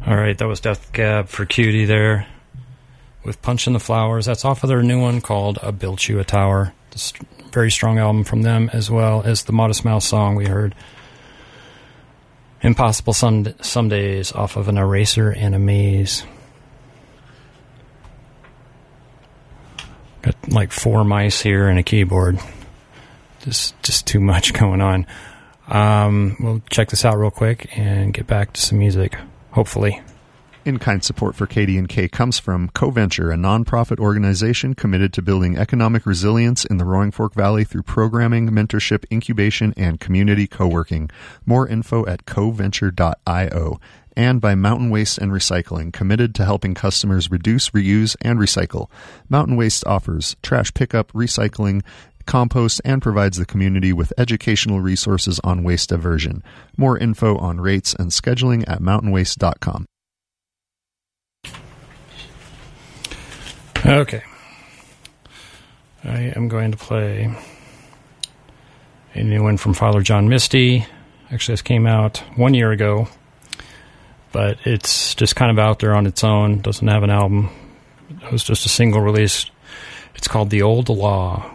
All right, that was Death Cab for Cutie there with Punch in the Flowers. That's off of their new one called I Built You a Tower. This very strong album from them, as well as the Modest Mouse song we heard. Impossible Some Days off of An Eraser and a Maze. Got like 4 mice here and a keyboard. Just too much going on. We'll check this out real quick and get back to some music, hopefully. In-kind support for KD&K comes from CoVenture, a nonprofit organization committed to building economic resilience in the Roaring Fork Valley through programming, mentorship, incubation, and community co-working. More info at coventure.io. And by Mountain Waste and Recycling, committed to helping customers reduce, reuse, and recycle. Mountain Waste offers trash pickup, recycling, compost, and provides the community with educational resources on waste diversion. More info on rates and scheduling at mountainwaste.com. Okay. I am going to play a new one from Father John Misty. Actually, this came out 1 year ago, but it's just kind of out there on its own. Doesn't have an album. It was just a single release. It's called The Old Law.